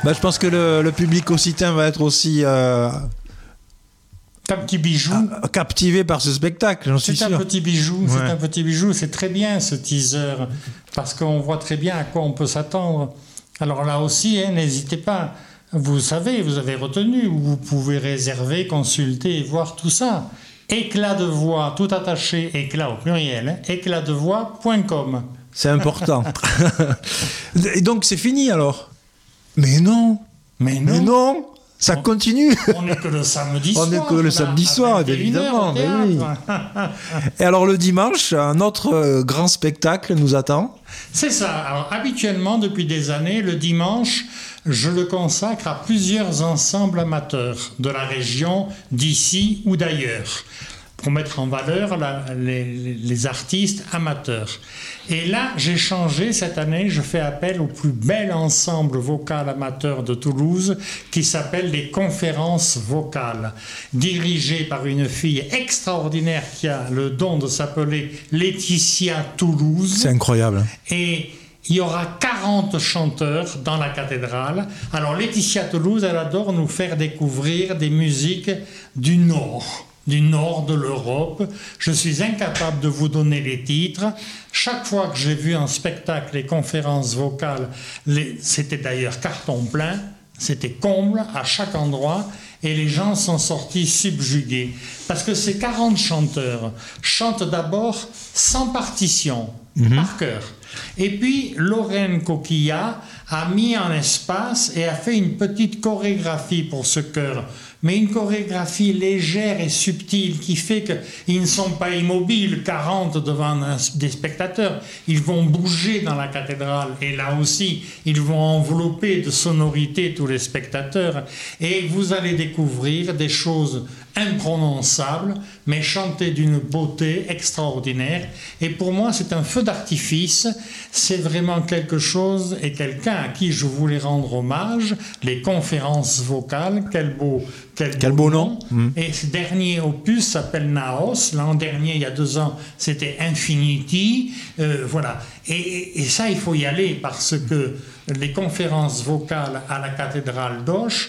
Je pense que le public occitan va être aussi un petit bijou. Captivé par ce spectacle, j'en suis sûr. C'est un petit bijou, c'est un petit bijou. C'est très bien ce teaser, parce qu'on voit très bien à quoi on peut s'attendre. Alors là aussi, n'hésitez pas. Vous savez, vous avez retenu, vous pouvez réserver, consulter et voir tout ça. Éclat de voix, tout attaché, éclat au pluriel, éclatdevoix.com. C'est important. Et donc c'est fini alors? Mais non. Ça continue. On n'est que le samedi soir. On n'est que le samedi soir, évidemment. Mais oui. Et alors le dimanche, un autre grand spectacle nous attend. C'est ça. Alors habituellement, depuis des années, le dimanche, je le consacre à plusieurs ensembles amateurs de la région, d'ici ou d'ailleurs, pour mettre en valeur les artistes amateurs. Et là, j'ai changé cette année, je fais appel au plus bel ensemble vocal amateur de Toulouse qui s'appelle les Conférences Vocales, dirigé par une fille extraordinaire qui a le don de s'appeler Laetitia Toulouse. C'est incroyable. Et il y aura 40 chanteurs dans la cathédrale. Alors Laetitia Toulouse, elle adore nous faire découvrir des musiques du Nord de l'Europe. Je suis incapable de vous donner les titres. Chaque fois que j'ai vu en spectacle les conférences vocales, c'était d'ailleurs carton plein, c'était comble à chaque endroit, et les gens sont sortis subjugués. Parce que ces 40 chanteurs chantent d'abord sans partition, par cœur. Et puis Lorraine Coquillat a mis en espace et a fait une petite chorégraphie pour ce chœur, mais une chorégraphie légère et subtile qui fait qu'ils ne sont pas immobiles, 40 devant des spectateurs. Ils vont bouger dans la cathédrale et là aussi, ils vont envelopper de sonorités tous les spectateurs. Et vous allez découvrir des choses imprononçables, mais chantées d'une beauté extraordinaire. Et pour moi, c'est un feu d'artifice. C'est vraiment quelque chose et quelqu'un à qui je voulais rendre hommage. Les conférences vocales, quel beau nom. Et ce dernier opus s'appelle Naos. L'an dernier, il y a 2 ans, c'était Infinity. Voilà. Et ça, il faut y aller parce que les conférences vocales à la cathédrale d'Auch,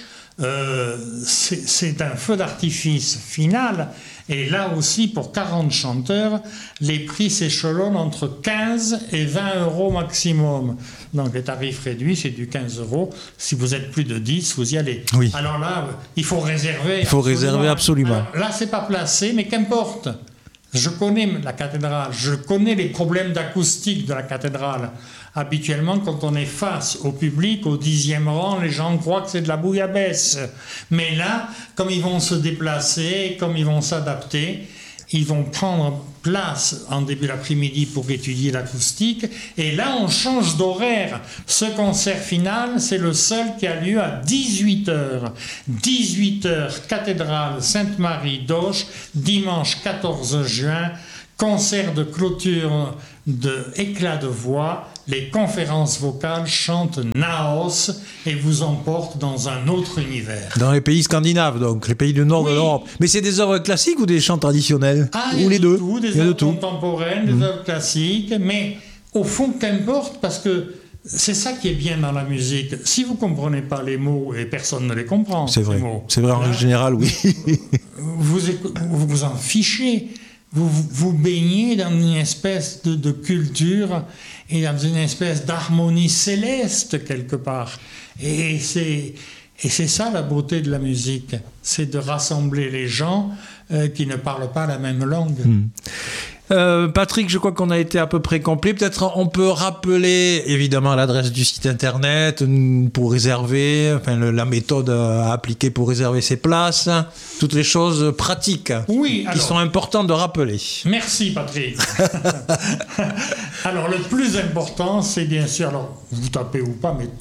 c'est un feu d'artifice final. Et là aussi, pour 40 chanteurs, les prix s'échelonnent entre 15 et 20 euros maximum. Donc les tarifs réduits, c'est du 15 euros. Si vous êtes plus de 10, vous y allez. Oui. Alors là, il faut réserver. Il faut réserver absolument. Alors, là, c'est pas placé, mais qu'importe. Je connais la cathédrale, je connais les problèmes d'acoustique de la cathédrale. Habituellement, quand on est face au public, au 10e rang, les gens croient que c'est de la bouillabaisse. Mais là, comme ils vont se déplacer, comme ils vont s'adapter, ils vont prendre place en début d'après-midi pour étudier l'acoustique. Et là, on change d'horaire. Ce concert final, c'est le seul qui a lieu à 18h. 18h, cathédrale Sainte-Marie d'Auch, dimanche 14 juin. Concert de clôture de Éclat de voix. Les conférences vocales chantent Naos et vous emportent dans un autre univers. Dans les pays scandinaves, donc, les pays du nord de l'Europe. Mais c'est des œuvres classiques ou des chants traditionnels? Ou les deux. Des œuvres contemporaines, des œuvres classiques. Mais au fond, qu'importe, parce que c'est ça qui est bien dans la musique. Si vous ne comprenez pas les mots, et personne ne les comprend, c'est vrai. Ces mots, c'est vrai en général, oui. vous en fichez. Vous baignez dans une espèce de culture et dans une espèce d'harmonie céleste quelque part. Et c'est ça la beauté de la musique, c'est de rassembler les gens qui ne parlent pas la même langue. Patrick, je crois qu'on a été à peu près complet. Peut-être on peut rappeler évidemment l'adresse du site internet pour réserver, la méthode à appliquer pour réserver ses places, toutes les choses pratiques qui sont importantes de rappeler. Merci Patrick. Alors le plus important, c'est bien sûr, alors vous tapez ou pas, mais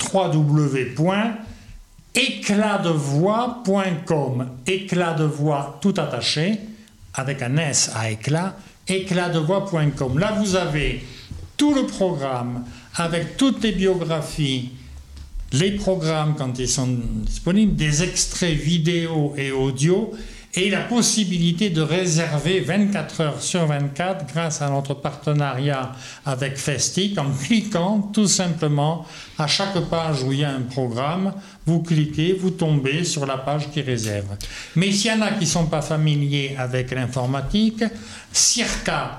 www.éclatdevoix.com. Éclat de voix tout attaché, avec un S à éclat. éclatdevoix.com. Là, vous avez tout le programme avec toutes les biographies, les programmes quand ils sont disponibles, des extraits vidéo et audio, et la possibilité de réserver 24 heures sur 24 grâce à notre partenariat avec Festic en cliquant tout simplement à chaque page où il y a un programme, vous cliquez, vous tombez sur la page qui réserve. Mais s'il y en a qui ne sont pas familiers avec l'informatique, Circa,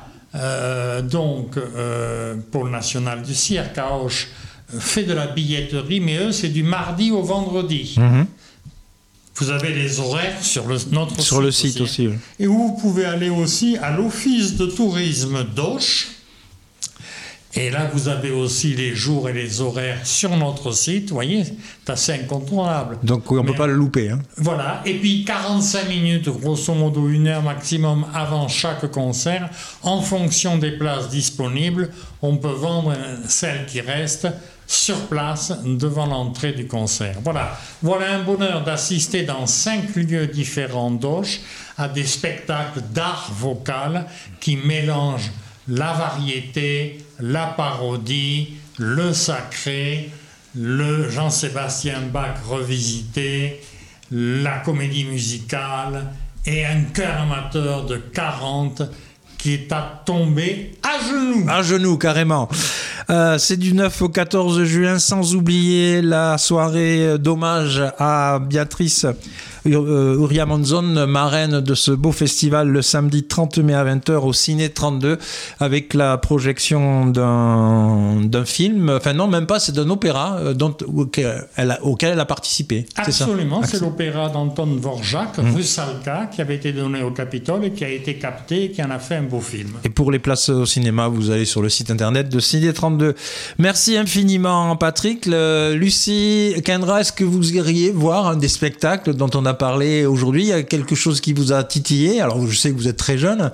Pôle national du cirque à Auch, fait de la billetterie, mais eux, c'est du mardi au vendredi. Vous avez les horaires sur notre site aussi. Oui. Et vous pouvez aller aussi à l'office de tourisme d'Auch. Et là, vous avez aussi les jours et les horaires sur notre site. Vous voyez, c'est assez incontournable. Donc, on ne peut pas le louper. Hein. Voilà. Et puis, 45 minutes, grosso modo, 1 heure maximum avant chaque concert. En fonction des places disponibles, on peut vendre celles qui restent sur place devant l'entrée du concert. Voilà un bonheur d'assister dans 5 lieux différents d'Auch à des spectacles d'art vocal qui mélangent la variété, la parodie, le sacré, le Jean-Sébastien Bach revisité, la comédie musicale et un chœur amateur de 40 qui est à tomber à genoux. À genoux, carrément. C'est du 9 au 14 juin, sans oublier la soirée d'hommage à Béatrice Uria Monzon, marraine de ce beau festival, le samedi 30 mai à 20h au Ciné 32, avec la projection d'un film, enfin non, même pas, c'est d'un opéra auquel elle a participé. Absolument, c'est l'opéra d'Anton Dvorak, Rusalka, qui avait été donné au Capitole et qui a été capté et qui en a fait un beau film. Et pour les places au cinéma, vous allez sur le site internet de Ciné 32. Merci infiniment, Patrick. Lucie, Kendra, est-ce que vous iriez voir un des spectacles dont on a parlé aujourd'hui? Il y a quelque chose qui vous a titillé? Alors, je sais que vous êtes très jeune.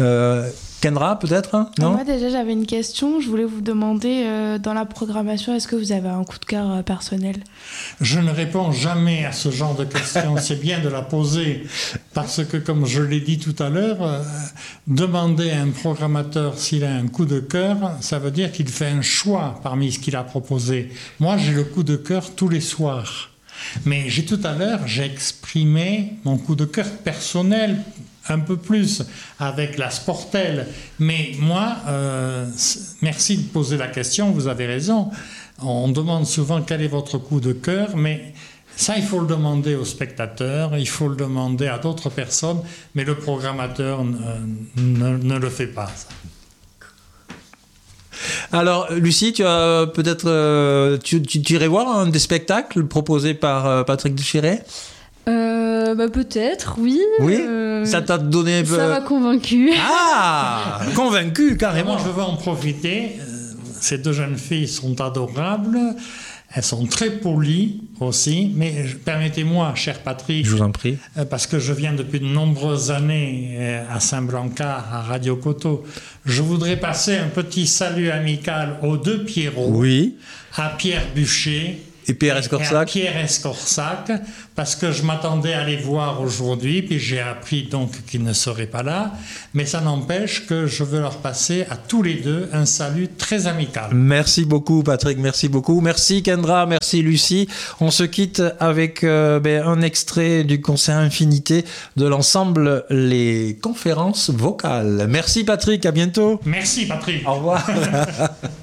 Kendra, peut-être? Non? Moi, déjà, j'avais une question. Je voulais vous demander, dans la programmation, est-ce que vous avez un coup de cœur personnel? Je ne réponds jamais à ce genre de questions. C'est bien de la poser parce que, comme je l'ai dit tout à l'heure, demander à un programmateur s'il a un coup de cœur, ça veut dire qu'il fait un choix parmi ce qu'il a proposé. Moi, j'ai le coup de cœur tous les soirs. Mais tout à l'heure, j'ai exprimé mon coup de cœur personnel un peu plus avec la Sportelle. Mais moi, merci de poser la question, vous avez raison. On demande souvent quel est votre coup de cœur, mais ça, il faut le demander aux spectateurs, il faut le demander à d'autres personnes, mais le programmateur ne le fait pas, ça. Alors, Lucie, tu as peut-être tu irais voir un des spectacles proposés par Patrick Duchiré? Peut-être, oui. Oui. Ça t'a donné un peu... Ça m'a convaincu. Ah, convaincu, carrément. Moi, je veux en profiter. Ces 2 jeunes filles sont adorables. Elles sont très polies aussi, mais permettez-moi, cher Patrick, je vous en prie, parce que je viens depuis de nombreuses années à Saint-Blancard, à Radio Coteau, je voudrais passer un petit salut amical aux 2 Pierrot, oui, à Pierre Bûcher et Pierre Escorsac. Pierre Escorsac, parce que je m'attendais à les voir aujourd'hui, puis j'ai appris donc qu'ils ne seraient pas là, mais ça n'empêche que je veux leur passer à tous les 2 un salut très amical. Merci beaucoup, Patrick, merci beaucoup. Merci, Kendra, merci, Lucie. On se quitte avec un extrait du concert Infinité de l'ensemble Les Conférences Vocales. Merci, Patrick, à bientôt. Merci, Patrick. Au revoir.